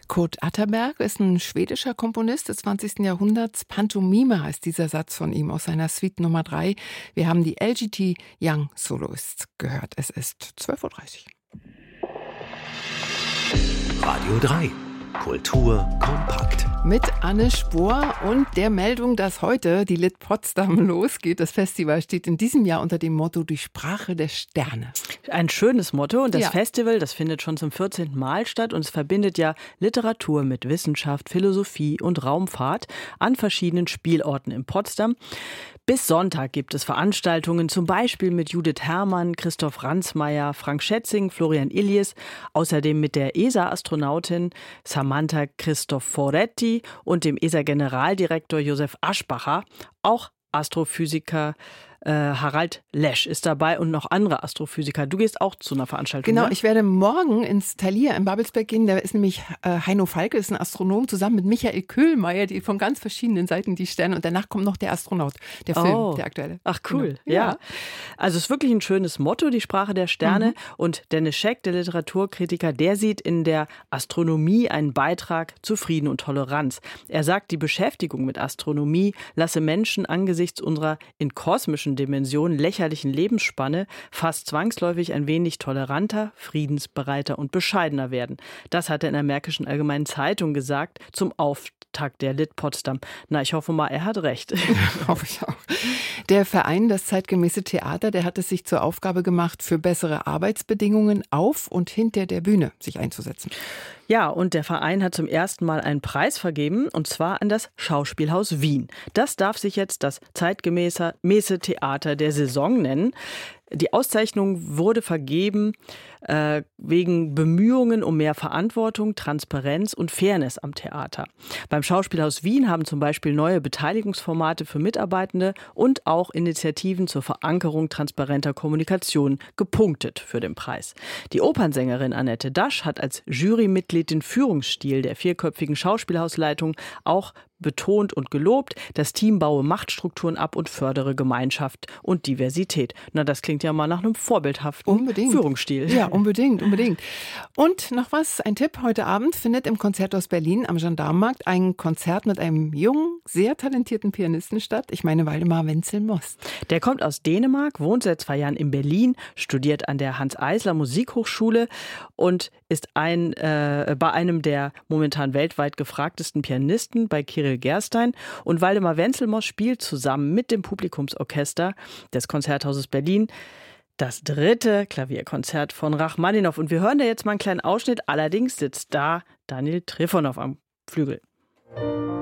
Kurt Atterberg ist ein schwedischer Komponist des 20. Jahrhunderts. Pantomime heißt dieser Satz von ihm aus seiner Suite Nummer 3. Wir haben die LGT Young Soloists gehört. Es ist 12:30 Uhr. Radio 3. Kultur kompakt. Mit Anne Spohr und der Meldung, dass heute die Lit Potsdam losgeht. Das Festival steht in diesem Jahr unter dem Motto Die Sprache der Sterne. Ein schönes Motto. Und das Festival, das findet schon zum 14. Mal statt. Und es verbindet ja Literatur mit Wissenschaft, Philosophie und Raumfahrt an verschiedenen Spielorten in Potsdam. Bis Sonntag gibt es Veranstaltungen, zum Beispiel mit Judith Herrmann, Christoph Ransmayr, Frank Schätzing, Florian Illies, außerdem mit der ESA-Astronautin Samantha Cristoforetti und dem ESA-Generaldirektor Josef Aschbacher. Auch Astrophysiker Harald Lesch ist dabei und noch andere Astrophysiker. Du gehst auch zu einer Veranstaltung. Genau, ne? Ich werde morgen ins Thalia in Babelsberg gehen. Da ist nämlich Heino Falke, ist ein Astronom, zusammen mit Michael Köhlmeier, die von ganz verschiedenen Seiten die Sterne. Und danach kommt noch der Astronaut, der Film, der aktuelle. Ach cool, genau. ja. Also es ist wirklich ein schönes Motto, die Sprache der Sterne. Und Dennis Scheck, der Literaturkritiker, der sieht in der Astronomie einen Beitrag zu Frieden und Toleranz. Er sagt, die Beschäftigung mit Astronomie lasse Menschen angesichts unserer in kosmischen Dimension lächerlichen Lebensspanne fast zwangsläufig ein wenig toleranter, friedensbereiter und bescheidener werden. Das hat er in der Märkischen Allgemeinen Zeitung gesagt zum Auftakt der Lit Potsdam. Na, ich hoffe mal, er hat recht. Hoffe ich auch. Der Verein Das zeitgemäße Theater, der hat es sich zur Aufgabe gemacht, für bessere Arbeitsbedingungen auf und hinter der Bühne sich einzusetzen. Ja, und der Verein hat zum ersten Mal einen Preis vergeben, und zwar an das Schauspielhaus Wien. Das darf sich jetzt das zeitgemäße Theater der Saison nennen. Die Auszeichnung wurde vergeben wegen Bemühungen um mehr Verantwortung, Transparenz und Fairness am Theater. Beim Schauspielhaus Wien haben zum Beispiel neue Beteiligungsformate für Mitarbeitende und auch Initiativen zur Verankerung transparenter Kommunikation gepunktet für den Preis. Die Opernsängerin Annette Dasch hat als Jurymitglied den Führungsstil der vierköpfigen Schauspielhausleitung auch betont und gelobt. Das Team baue Machtstrukturen ab und fördere Gemeinschaft und Diversität. Na, das klingt ja mal nach einem vorbildhaften Führungsstil. Ja, unbedingt. Und noch was, ein Tipp, heute Abend findet im Konzerthaus Berlin am Gendarmenmarkt ein Konzert mit einem jungen, sehr talentierten Pianisten statt. Ich meine Waldemar Wenzel-Most. Der kommt aus Dänemark, wohnt seit 2 Jahren in Berlin, studiert an der Hanns-Eisler-Musikhochschule und ist bei einem der momentan weltweit gefragtesten Pianisten, bei Kirill Gerstein. Und Waldemar Wenzel-Most spielt zusammen mit dem Publikumsorchester des Konzerthauses Berlin das 3. Klavierkonzert von Rachmaninow. Und wir hören da jetzt mal einen kleinen Ausschnitt. Allerdings sitzt da Daniel Trifonov am Flügel.